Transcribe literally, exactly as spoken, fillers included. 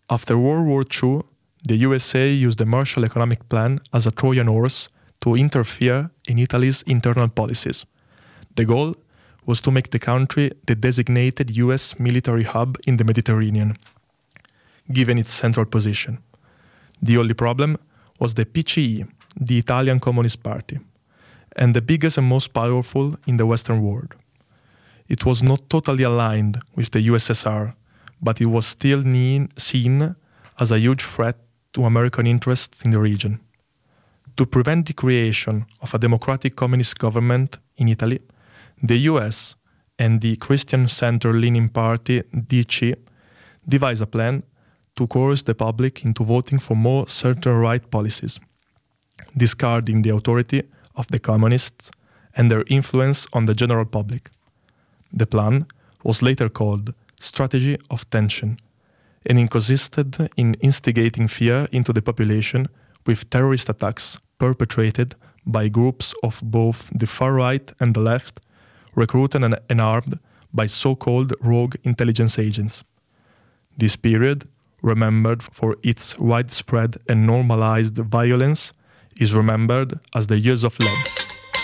After World War Two, the U S A used the Marshall Economic Plan as a Trojan horse to interfere in Italy's internal policies. The goal was to make the country the designated U S military hub in the Mediterranean, given its central position. The only problem was the P C E, the Italian Communist Party, and the biggest and most powerful in the Western world. It was not totally aligned with the U S S R, but it was still seen as a huge threat to American interests in the region. To prevent the creation of a democratic communist government in Italy, the U S and the Christian center-leaning party D C devised a plan to coerce the public into voting for more center-right policies, discarding the authority of the communists and their influence on the general public. The plan was later called Strategy of Tension, and it consisted in instigating fear into the population with terrorist attacks perpetrated by groups of both the far right and the left, recruited and armed by so-called rogue intelligence agents. This period, remembered for its widespread and normalized violence, is remembered as the Years of Love.